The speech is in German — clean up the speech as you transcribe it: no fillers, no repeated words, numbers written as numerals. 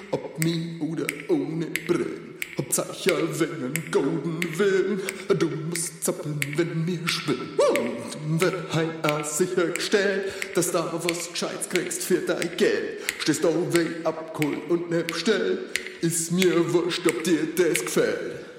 ob mit oder ohne Brillen. Hauptsache wenn ein golden Willen. Du musst zappeln, wenn mir schwillen. Und wird heim sichergestellt, dass da was Gescheites kriegst für dein Geld. Stehst da weh abgeholt und ne bestellt, ist mir wurscht, ob dir das gefällt.